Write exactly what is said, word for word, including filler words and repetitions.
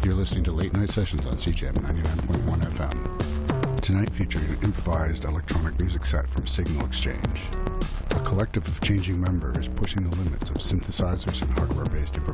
You're listening to Late Night Sessions on C J M ninety-nine point one F M. Tonight featuring an improvised electronic music set from Signal Exchange, a collective of changing members pushing the limits of synthesizers and hardware-based improvisation.